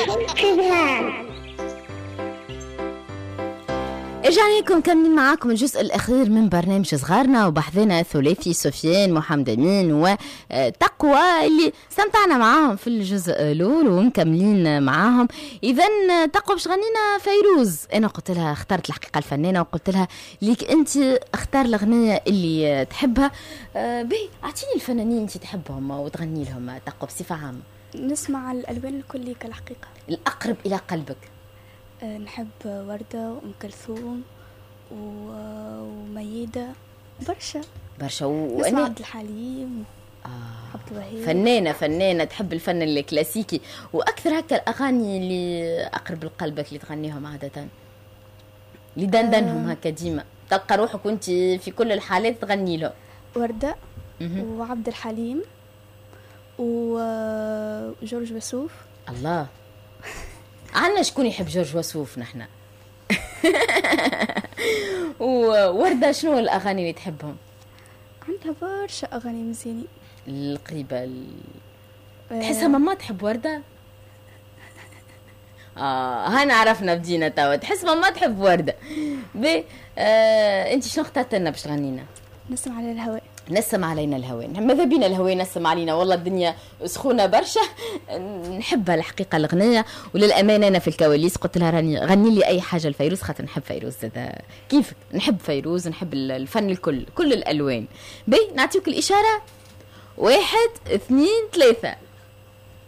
رجعنا لكم كملين معاكم الجزء الأخير من برنامج صغارنا وبحثنا ثلاثي سفيان محمد أمين وتقوى اللي استمتعنا معاهم في الجزء الأول ومكملين معاهم. إذن تقوى باش غنينا فيروز. أنا قلت لها اخترت الحقيقة الفنانة وقلت لها ليك أنت اختار الأغنية اللي تحبها. بي أعطيني الفنانين أنت تحبهم وتغني لهم تقوى بصفة عامة. نسمع الألوان الكلية كالحقيقة. الأقرب إلى قلبك؟ نحب وردة وأم كلثوم وميدة برشا. نسمع عبد الحليم عبد الوهاب. فنانة تحب الفن الكلاسيكي. وأكثر هكا الأغاني اللي أقرب لقلبك اللي تغنيهم عادة اللي دندنهم هكا ديما تلقى روحك وانت في كل الحالات تغني له؟ وردة وعبد الحليم وجورج وسوف. الله، عنا شكون يحب جورج وسوف نحنا. ووردة شنو الأغاني اللي تحبهم؟ عندها برشا أغاني مزيانين القريبة تحسها ماما تحب وردة. هانا عرفنا بدينا توا تحس ماما تحب وردة. انت شنو اخترت لنا باش تغنينا؟ نسمع على الهواء. نسم علينا الهواء. ماذا بينا الهواء نسم علينا؟ والله الدنيا سخونة برشا. نحبها الحقيقة الأغنية. وللأمانة أنا في الكواليس قلت لها راني غني لي أي حاجة الفيروز خاطر نحب فيروز هذا كيفك. نحب فيروز نحب الفن الكل كل الألوان. نعطيك الإشارة 1 2 3.